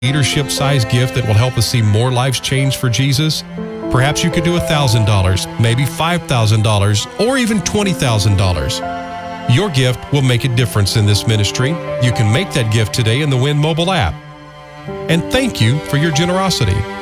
leadership-sized gift that will help us see more lives changed for Jesus? Perhaps you could do $1,000, maybe $5,000, or even $20,000. Your gift will make a difference in this ministry. You can make that gift today in the Win mobile app. And thank you for your generosity.